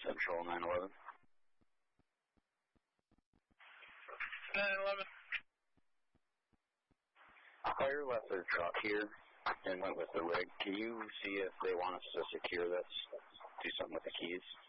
Central 911. 911. Fire left their truck here and went with the rig. Can you see if they want us to secure this? Do something with the keys?